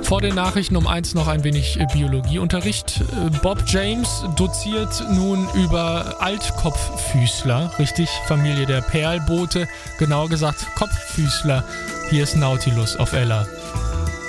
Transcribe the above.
Vor den Nachrichten um 1 noch ein wenig Biologieunterricht. Bob James doziert nun über Altkopffüßler, richtig? Familie der Perlboote, genauer gesagt Kopffüßler. Hier ist Nautilus auf Ella.